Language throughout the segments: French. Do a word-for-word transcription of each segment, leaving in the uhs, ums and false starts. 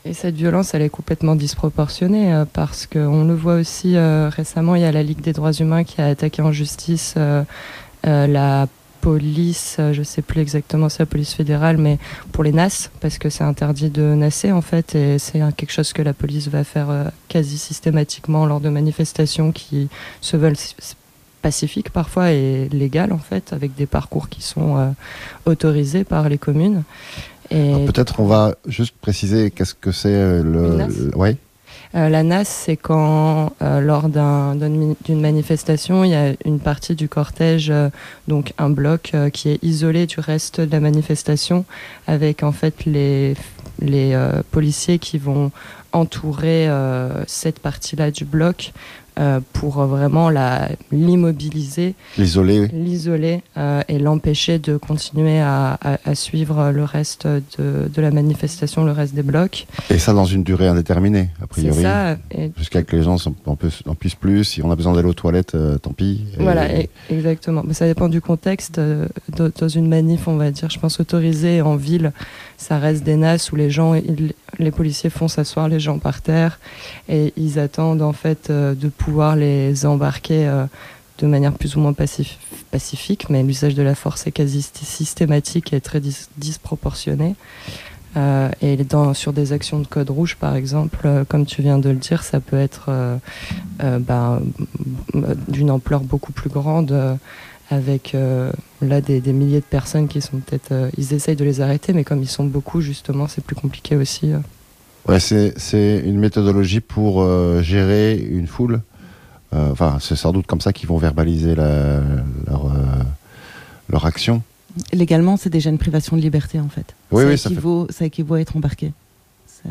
Et cette violence, elle est complètement disproportionnée euh, parce qu'on le voit aussi euh, récemment, il y a la Ligue des droits humains qui a attaqué en justice euh, euh, la police, euh, je ne sais plus exactement si c'est la police fédérale, mais pour les N A S, parce que c'est interdit de nasser en fait, et c'est un, quelque chose que la police va faire euh, quasi systématiquement lors de manifestations qui se veulent pacifiques parfois et légales en fait, avec des parcours qui sont euh, autorisés par les communes. Et peut-être on va juste préciser qu'est-ce que c'est le... le... Ouais. Euh, la N A S, c'est quand, euh, lors d'un, d'une manifestation, il y a une partie du cortège, euh, donc un bloc euh, qui est isolé du reste de la manifestation, avec en fait les, les euh, policiers qui vont entourer euh, cette partie-là du bloc euh, pour vraiment la, l'immobiliser, l'isoler, l'isoler euh, et l'empêcher de continuer à, à, à suivre le reste de, de la manifestation, le reste des blocs. Et ça dans une durée indéterminée, a priori. C'est ça. Et... jusqu'à que les gens en, en puissent plus. Si on a besoin d'aller aux toilettes, euh, tant pis. Et... Voilà, et, exactement. Mais ça dépend du contexte. Euh, dans une manif, on va dire, je pense autorisée en ville, ça reste des N A S où les gens, ils, les policiers font s'asseoir les gens par terre et ils attendent en fait euh, de pouvoir les embarquer euh, de manière plus ou moins pacif- pacifique, mais l'usage de la force est quasi systématique et très dis- disproportionné. Euh, et dans, sur des actions de code rouge, par exemple, euh, comme tu viens de le dire, ça peut être euh, euh, ben, d'une ampleur beaucoup plus grande, euh, avec euh, là des, des milliers de personnes qui sont peut-être... Euh, ils essayent de les arrêter, mais comme ils sont beaucoup, justement, c'est plus compliqué aussi. Euh. Ouais, c'est, c'est une méthodologie pour euh, gérer une foule. Enfin, euh, c'est sans doute comme ça qu'ils vont verbaliser la, leur, euh, leur action. Légalement, c'est déjà une privation de liberté, en fait. Oui, ça, oui, équivaut, ça, fait... ça équivaut à être embarqué. C'est...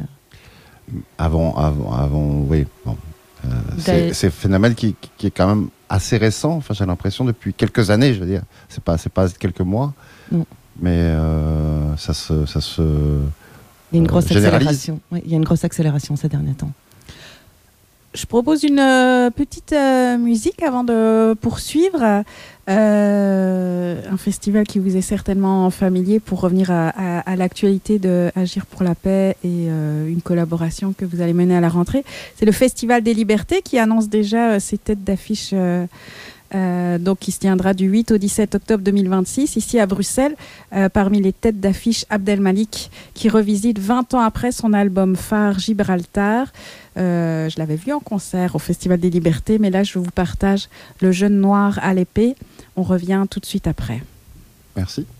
Avant, avant, avant, oui. Bon. Euh, c'est, c'est un phénomène qui, qui est quand même assez récent. Enfin, j'ai l'impression depuis quelques années, je veux dire. C'est pas, c'est pas quelques mois. Non. Mais euh, ça se, ça se. Il y a une grosse euh, accélération. Oui, il y a une grosse accélération ces derniers temps. Je propose une euh, petite euh, musique avant de poursuivre. Euh, un festival qui vous est certainement familier pour revenir à, à, à l'actualité de Agir pour la paix et euh, une collaboration que vous allez mener à la rentrée. C'est le Festival des Libertés qui annonce déjà euh, ses têtes d'affiche euh, euh, donc qui se tiendra du huit au dix-sept octobre deux mille vingt-six ici à Bruxelles. Euh, parmi les têtes d'affiche, Abdel Malik qui revisite vingt ans après son album phare Gibraltar. Euh, je l'avais vu en concert au Festival des Libertés, mais là je vous partage Le Jeune Noir à l'épée. On revient tout de suite après. Merci.